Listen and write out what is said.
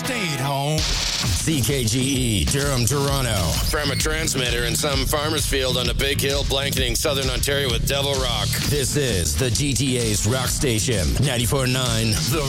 stayed home. CKGE, Durham, Toronto. From a transmitter in some farmer's field on a big hill blanketing southern Ontario with Devil Rock. This is the GTA's rock station, 94.9 The